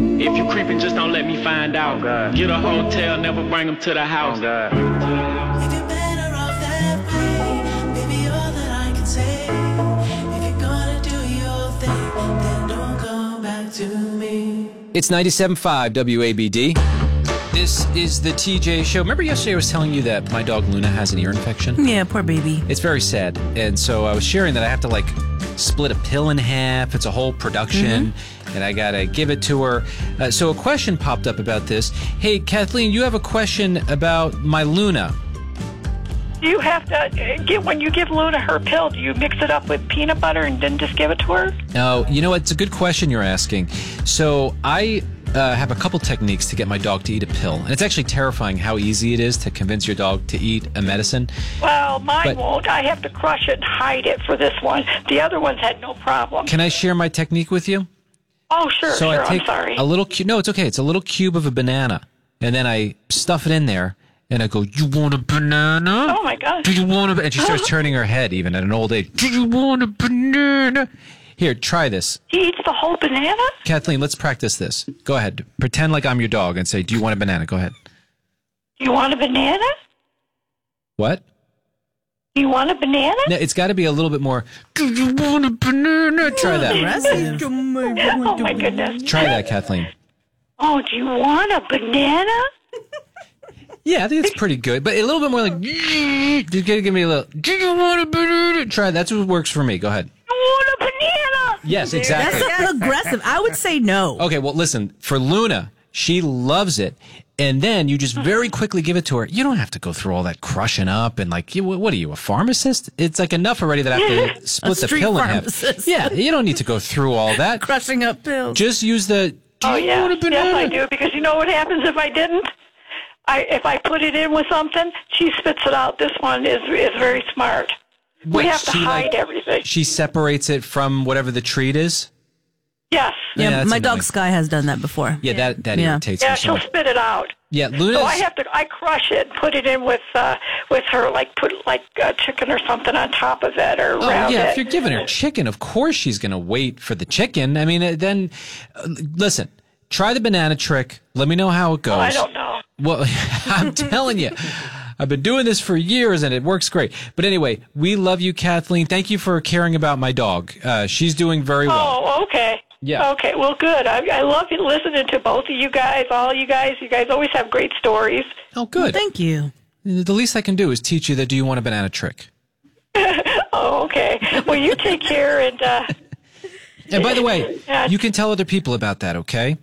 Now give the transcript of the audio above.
If you creeping, just don't let me find out. God. Get a hotel, never bring them to the house. Oh, God. If you're better off that way, baby, all that I can say. If you're gonna do your thing, then don't come back to me. It's 97.5 WABD. This is the TJ Show. Remember yesterday I was telling you that my dog Luna has an ear infection? Yeah, poor baby. It's very sad. And so I was sharing that I have to, like, split a pill in half. It's a whole production, and I got to give it to her. So a question popped up about this. Hey, Kathleen, you have a question about my Luna. Do you have to, when you give Luna her pill, do you mix it up with peanut butter and then just give it to her? Oh, you know what? It's a good question you're asking. So I have a couple techniques to get my dog to eat a pill. And it's actually terrifying how easy it is to convince your dog to eat a medicine. Well, mine won't. I have to crush it and hide it for this one. The other ones had no problem. Can I share my technique with you? Oh, sure, So sure. I take I'm sorry. a little cube. No, it's okay. It's a little cube of a banana. And then I stuff it in there. And I go, you want a banana? Oh, my gosh. Do you want a... And she starts turning her head even at an old age. Do you want a banana? Here, try this. He eats the whole banana? Kathleen, let's practice this. Go ahead. Pretend like I'm your dog and say, do you want a banana? Go ahead. You want a banana? What? You want a banana? No, it's got to be a little bit more, do you want a banana? Try that. Aggressive. Oh, my goodness. Try that, Kathleen. Oh, do you want a banana? Yeah, I think it's pretty good. But a little bit more like, you gotta give me a little, do you want a banana? Try that. That's what works for me. Go ahead. You want a banana? Yes, exactly. That's aggressive. I would say no. Okay, well, listen, for Luna, she loves it. And then you just very quickly give it to her. You don't have to go through all that crushing up and like, what are you, a pharmacist? It's like enough already that I have to split the street pill in half. pharmacist. Yeah, you don't need to go through all that. Crushing up pills. Just use the, do Oh, you yeah. want a banana? Yes, I do, because you know what happens if I didn't? If I put it in with something, she spits it out. This one is very smart. Wait, We have to she, hide like, everything. She separates it from whatever the treat is? Yes. Yeah, that's my annoying. dog Sky has done that before. Yeah, that Yeah. irritates Yeah, me so she'll much. spit it out. Yeah, Luna's... So I crush it, put it in with her, like put chicken or something on top of it or Oh, around yeah, it. if you're giving her chicken, of course she's going to wait for the chicken. I mean, then, listen, try the banana trick. Let me know how it goes. I don't know. Well, I'm telling you, I've been doing this for years and it works great. But anyway, we love you, Kathleen. Thank you for caring about my dog. She's doing very well. Oh, okay. Yeah. Okay, well, good. I love listening to both of you guys, all you guys. You guys always have great stories. Oh, good. Thank you. The least I can do is teach you the do you want a banana trick. Oh, okay. Well, you take care and... And by the way, Yeah. you can tell other people about that, okay?